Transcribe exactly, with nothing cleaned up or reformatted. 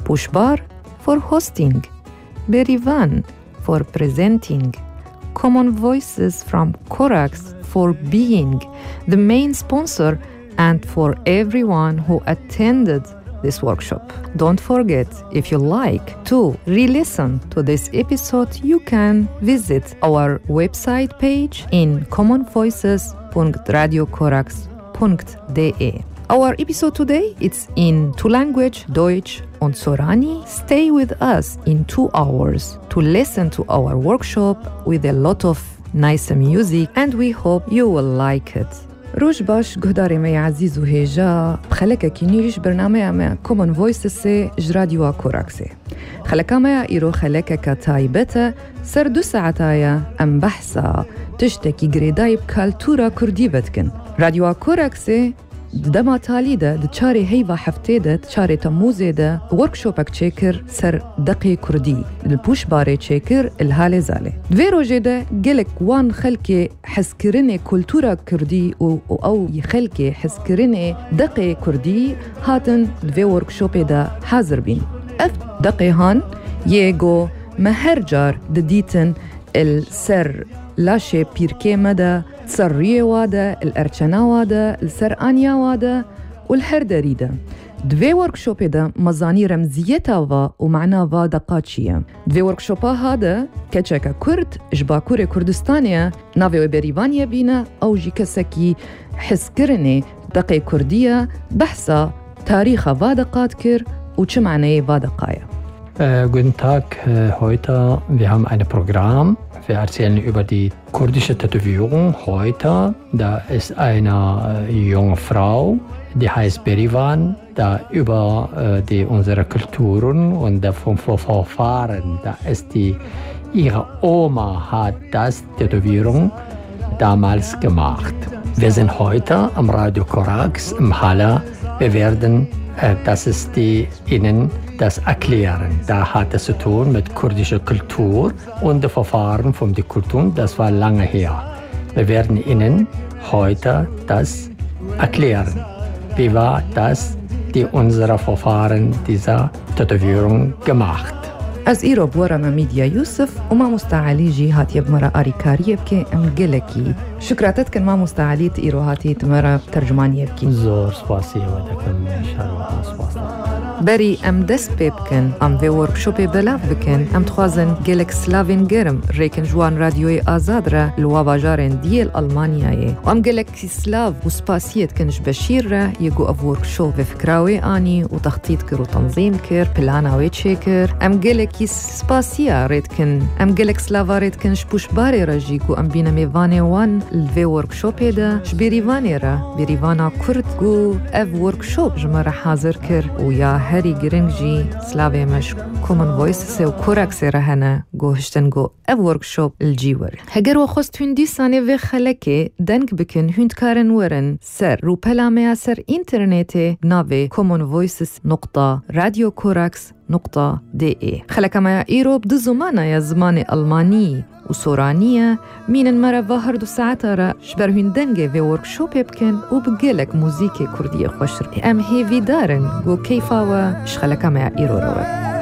Pushbar for hosting, Berivan for presenting, Common Voices from Corax for being the main sponsor and for everyone who attended this workshop. Don't forget, if you like to re-listen to this episode, you can visit our website page in common voices dot radio corax dot d e. Our episode today is in two languages, Deutsch and Sorani. Stay with us in two hours to listen to our workshop with a lot of nice music, and we hope you will like it. روش باش قهداري مي عزيز وهيجا بخلكا كينيش برنامج مع كومن فويسسي جراديو كوراكسي خلكا ميا إيرو خلكا كتايبتا سر دو ساعتايا أم بحثا تشتكي جريداي بكالتورا كردي بتكن راديو كوراكسي دما تاليدا دچاري هيفا حفتيدا تشاري تموزيدا وركشوبك تشيكر سر دقي كردي البوش باري تشيكر الهالي زالي دوي روجيدا جلك وان خلكي حسكريني كولتورا كردي او, أو يخلكي حسكريني دقي كردي هاتن دوي وركشوبيدا حاضر بين اف دقي هان ييغو مهرجار دديتن السر لاشي بيركي مدى تصريه وادا الارچنا وادا السرانيا وادا والهردريدا دوی ورکشوپی دا مزانی رمزیتا و ومعنا و دقاتشیه دوی ورکشوپا هادا کچکا کرد جباکور کردستانیه ناوی بریوانیه بینه او جی کسکی حس کرنه دقی کردیه بحثا تاریخ و دقات کر و چه معنی و دقایه. Äh, guten Tag, äh, heute wir haben ein Programm. Wir erzählen über die kurdische Tätowierung. Heute, da ist eine äh, junge Frau, die heißt Berivan, da über äh, die unsere Kulturen und der vom Verfahren, da ist die, ihre Oma hat das Tätowierung damals gemacht. Wir sind heute am Radio Corax im Halle. Wir werden äh, das ist die Ihnen das erklären. Da hat es zu tun mit kurdischer Kultur und dem Verfahren von der Kultur. Das war lange her. Wir werden Ihnen heute das erklären. Wie war das, die unsere Verfahren dieser Tätowierung gemacht? از ایرو بورا مميديا يوسف وما مستعالي جي هاتي بمرا أريكاري يبكي أم جلكي شكراتت كان ما مستعالي تيرو هاتي تمرا ترجمان يبكي زور سباسي ودكم شارو سباسي بري أم دس بيبكن أم في وركشوبي بلاف بكن أم تخوازن جلك سلافين جرم ريكن جوان راديوي آزادرا لوا باجارين ديال ألمانياي وأم جلك سلاف وسباسيت كنش بشير را يقو أف وركشوب فكراوي آني وتخطيط كر وتنظيم كر بلانا ويتشيكر أم جلك سباسيا ريتكن أم جلك سلافا ريتكن شبوش باري راجيكو أم بينا ميفاني وان الفي وركشوبي دا شبيريفاني را بيريفانا كرد قو أف وركشوب جمرا حاضر كر ويا هری گرنگجی سلاوی مش کومن وایسس و کوراکس رهنا گوشتن گو اف ورکشوپ الجیور هگر و خست هندی سانه و خلکه دنگ بکن هند کارن ورن سر رو پلامه سر اینترنت ناوی کومن وایسس نقطه رادیو کوراکس نقطه دی ای خلکه ما ایروب دو زمانه یا زمان آلمانی و سورانیه مینن مرا و هر دو ساعت را شبر هندنگه و ورکشوپ بکن و بگلک موزیک کردی خوشر ام هیوی دارن گو کیفا و شخلکه ما ایرو رو